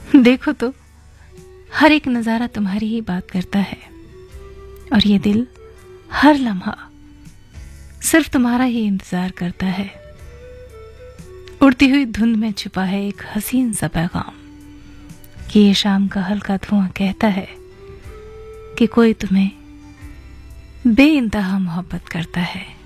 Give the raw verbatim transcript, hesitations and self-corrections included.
देखो तो हर एक नजारा तुम्हारी ही बात करता है, और ये दिल हर लम्हा सिर्फ तुम्हारा ही इंतजार करता है। उड़ती हुई धुंध में छुपा है एक हसीन सा पैगाम कि ये शाम का हल्का धुआं कहता है कि कोई तुम्हें बेइंतहा मोहब्बत करता है।